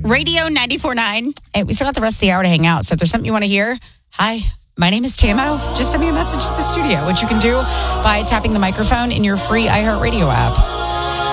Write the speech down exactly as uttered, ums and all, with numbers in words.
Radio ninety-four point nine. Hey, we still got the rest of the hour to hang out. So if there's something you want to hear, hi, my name is Tamo. Just send me a message to the studio, which you can do by tapping the microphone in your free iHeartRadio app.